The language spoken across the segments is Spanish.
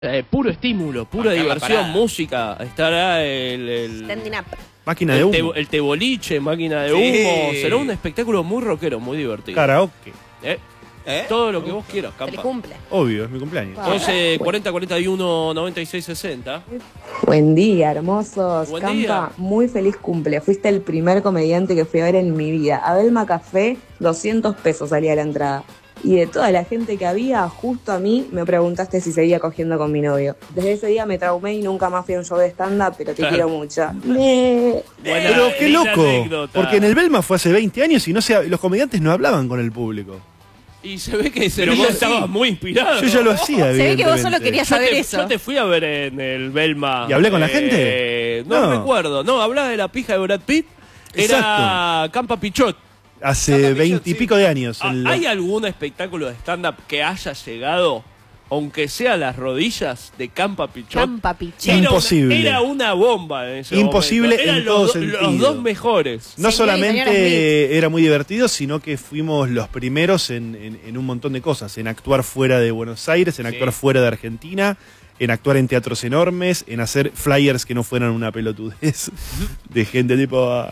Puro estímulo, pura diversión, música. Estará el Standing up. Máquina de humo. El teboliche, máquina de humo. Será un espectáculo muy rockero, muy divertido. Karaoke. Todo lo que vos quieras, Campa. Feliz cumple. Obvio, es mi cumpleaños. 11 40 41 96 60. Buen día, hermosos. Buen Campa, día. muy feliz cumple. Fuiste el primer comediante que fui a ver en mi vida. Abel Macafé, 200 pesos salía la entrada. Y de toda la gente que había, justo a mí me preguntaste si seguía cogiendo con mi novio. Desde ese día me traumé y nunca más fui a un show de stand-up, pero te quiero mucho. Pero qué loco, porque en el Belma fue hace 20 años y los comediantes no hablaban con el público. Y se ve que vos estabas muy inspirado. Yo ya lo hacía, Se ve que vos evidentemente. solo querías saber eso. Yo te fui a ver en el Belma. ¿Y hablé con la gente? No recuerdo. No, hablaba de la pija de Brad Pitt. Era Exacto. Campa Pichot. Hace 20 y pico de años. ¿Hay algún espectáculo de stand-up que haya llegado, aunque sea a las rodillas, de Campa Pichot? Campa Pichot. Imposible. Era una bomba en ese Imposible momento. Eran en todo los sentido. dos mejores. No Señor y señora solamente era muy divertido, sino que fuimos los primeros en un montón de cosas. En actuar fuera de Buenos Aires, en actuar fuera de Argentina, en actuar en teatros enormes, en hacer flyers que no fueran una pelotudez de gente tipo...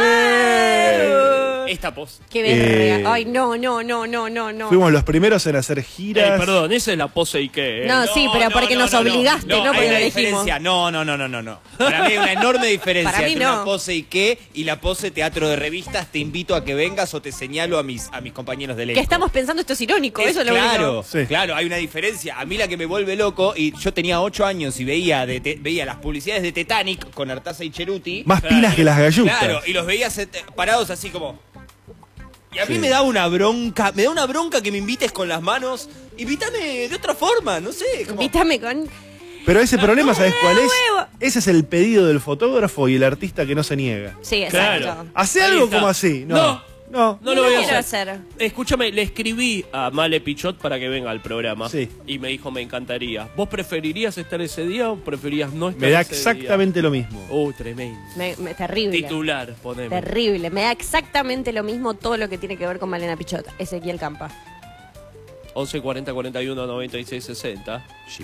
Esta pose. Qué verga. Ay, no. Fuimos los primeros en hacer giras. Perdón, esa es la pose y qué. No, sí, pero porque nos obligaste, no porque hay lo una dijimos. diferencia. No. Para mí hay una enorme diferencia Para mí entre no. una pose y qué y la pose teatro de revistas. Te invito a que vengas o te señalo a mis compañeros de elenco. Que estamos pensando esto es irónico, eso es lo Claro, único. Sí. claro, hay una diferencia. A mí la que me vuelve loco, y yo tenía 8 años y veía las publicidades de Titanic con Artaza y Cheruti. Más pilas que las gallutas. Claro, y los veía parados así como... Y a mí me da una bronca que me invites con las manos. Invítame de otra forma, no sé. Como... Invítame con... Pero ese problema, ¿sabes cuál es? huevo. Ese es el pedido del fotógrafo y el artista que no se niega. Sí, exacto. Claro. Hace Ahí algo está. como así. No lo voy a quiero hacer. Escúchame, le escribí a Male Pichot para que venga al programa. Sí. Y me dijo, me encantaría. ¿Vos preferirías estar ese día o preferirías no estar Me da ese exactamente lo mismo. día? Tremendo. Terrible. Titular, poneme. Terrible. Me da exactamente lo mismo todo lo que tiene que ver con Malena Pichot. Ezequiel Campa. 11 40 41 96 60. Sí.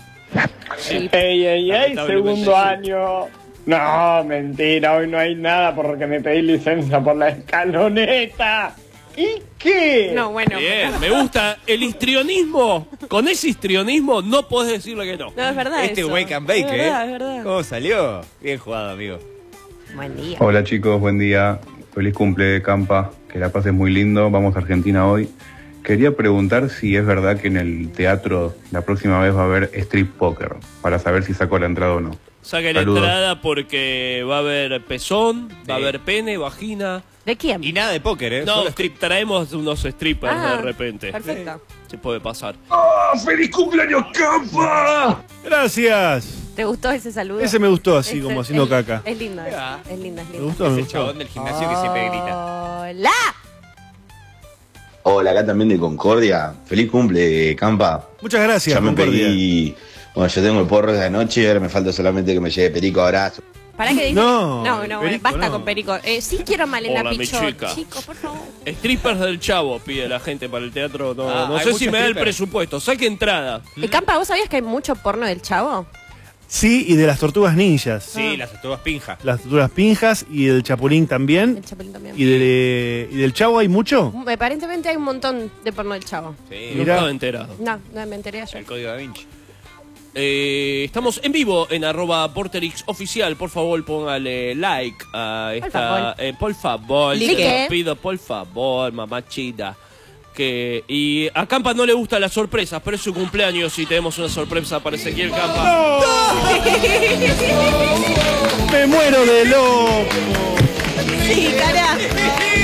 ¡Ey, Lamentablemente segundo sí. año! No, mentira, hoy no hay nada porque me pedí licencia por la escaloneta. ¿Y qué? No, bueno. Bien, me gusta el histrionismo. Con ese histrionismo no podés decirle que no. No, es verdad Este eso. wake and bake, Es verdad, es verdad. ¿Cómo salió? Bien jugado, amigo. Buen día. Hola chicos, buen día. Feliz cumple, Campa. Que la pases muy lindo. Vamos a Argentina hoy. Quería preguntar si es verdad que en el teatro la próxima vez va a haber strip poker, para saber si saco la entrada o no. Saque la Saludos. entrada porque va a haber pezón, va a haber pene, vagina. ¿De quién? Y nada de póker, ¿eh? No, Solo strip. traemos unos strippers de repente. Perfecto. Se puede pasar. ¡Feliz cumpleaños, Campa! Gracias. ¿Te gustó ese saludo? Ese me gustó, así Ese- como haciendo caca. Es lindo, es lindo, es Me lindo. gustó, me Ese gustó. chabón del gimnasio que siempre grita. ¡Hola! Hola, acá también de Concordia. Feliz cumple, Campa. Muchas gracias, Ya me Concordia. pedí. Bueno, yo tengo el porro de anoche, ahora me falta solamente que me llegue Perico. Abrazo. ¿Para qué dices? No, Perico basta no. con Perico. Sí quiero a Malena Hola, mi Pichot. chica. Chicos, por favor. Strippers del Chavo pide la gente para el teatro. No, Ah, no hay sé si muchos me da el strippers. presupuesto. Saque entrada. Campa, ¿vos sabías que hay mucho porno del Chavo? Sí, y de las tortugas ninjas. Sí, las tortugas pinja. Las tortugas pinjas y del chapulín también. El Chapulín también. ¿Y del chavo hay mucho? Aparentemente hay un montón de porno del Chavo. Sí, No Mirá. estaba enterado. No, me enteré ayer. el código da Vinci. Estamos en vivo en @Porterix oficial. Por favor, póngale like a esta. Por favor, Like. te lo pido, por favor, mamá chida. Y a Campa no le gustan las sorpresas, pero es su cumpleaños y tenemos una sorpresa para Ezequiel Campa. ¡Me muero de loco! Sí, carajo.